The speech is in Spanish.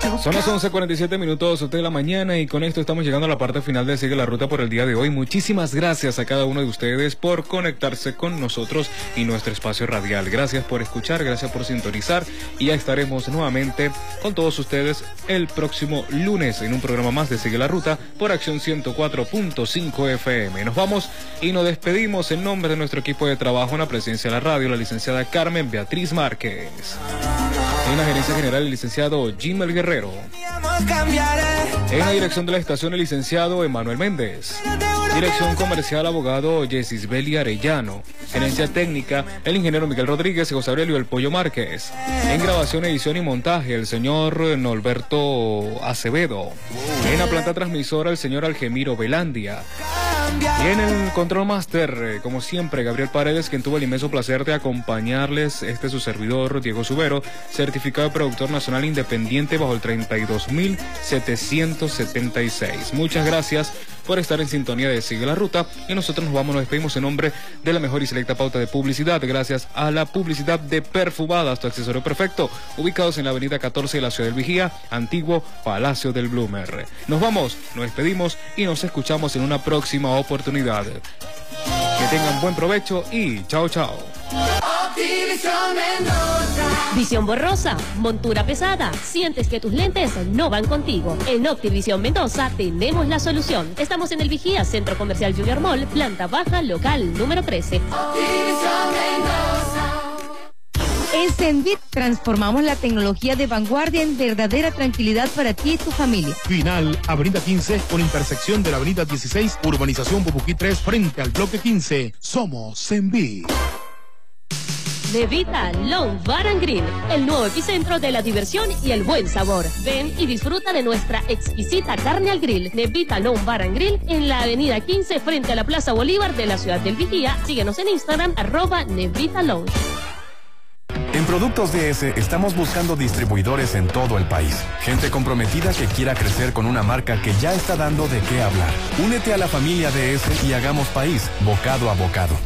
Son las 11:47 de la mañana y con esto estamos llegando a la parte final de Sigue la Ruta por el día de hoy. Muchísimas gracias a cada uno de ustedes por conectarse con nosotros y nuestro espacio radial. Gracias por escuchar, gracias por sintonizar y ya estaremos nuevamente con todos ustedes el próximo lunes en un programa más de Sigue la Ruta por Acción 104.5 FM. Nos vamos y nos despedimos en nombre de nuestro equipo de trabajo en la presencia de la radio, la licenciada Carmen Beatriz Márquez. En la gerencia general, el licenciado Jimel Guerrero. En la dirección de la estación, el licenciado Emanuel Méndez. Dirección comercial, abogado Yesisbeli Arellano. Gerencia técnica, el ingeniero Miguel Rodríguez y José Aurelio El Pollo Márquez. En grabación, edición y montaje, el señor Norberto Acevedo. En la planta transmisora, el señor Algemiro Velandia. Y en el Control Master, como siempre, Gabriel Paredes, quien tuvo el inmenso placer de acompañarles, su servidor, Diego Subero, certificado de productor nacional independiente bajo el 32.776. Muchas gracias por estar en sintonía de Sigue la Ruta y nosotros nos despedimos en nombre de la mejor y selecta pauta de publicidad, gracias a la publicidad de Perfumadas, tu accesorio perfecto, ubicados en la avenida 14 de la ciudad del Vigía, antiguo Palacio del Bloomer. Nos vamos, nos despedimos y nos escuchamos en una próxima oportunidad. Que tengan buen provecho y chao, chao. Visión borrosa, montura pesada, sientes que tus lentes no van contigo. En Optivisión Mendoza tenemos la solución. Estamos en el Vigía, Centro Comercial Junior Mall, planta baja, local número 13. En Zenvit transformamos la tecnología de vanguardia en verdadera tranquilidad para ti y tu familia. Final, Avenida 15, con intersección de la Avenida 16, Urbanización Bubuquí 3, frente al bloque 15. Somos Zenvit. Nevita Long Bar and Grill, el nuevo epicentro de la diversión y el buen sabor. Ven y disfruta de nuestra exquisita carne al grill. Nevita Long Bar and Grill en la avenida 15 frente a la Plaza Bolívar de la ciudad del Vigía. Síguenos en Instagram @Nevita Lounge. En Productos DS estamos buscando distribuidores en todo el país. Gente comprometida que quiera crecer con una marca que ya está dando de qué hablar. Únete a la familia DS y hagamos país, bocado a bocado.